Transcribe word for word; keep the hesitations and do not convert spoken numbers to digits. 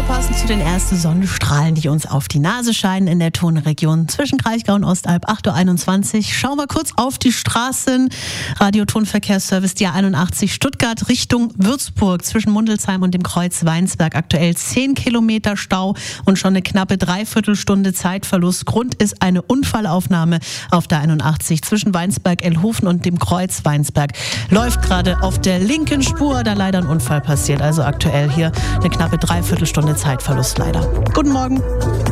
passend zu den ersten Sonnenstrahlen, die uns auf die Nase scheinen in der Tonregion zwischen Kraichgau und Ostalb, acht Uhr einundzwanzig. Schauen wir kurz auf die Straßen. Radio-Tonverkehrsservice D R einundachtzig Stuttgart Richtung Würzburg zwischen Mundelsheim und dem Kreuz Weinsberg. Aktuell zehn Kilometer Stau und schon eine knappe Dreiviertelstunde Zeitverlust. Grund ist eine Unfallaufnahme auf der einundachtzig zwischen Weinsberg-Elhofen und dem Kreuz Weinsberg. Läuft gerade auf der linken Spur, da leider ein Unfall passiert. Also aktuell hier eine knappe Dreiviertelstunde Zeitverlust leider. Guten Morgen.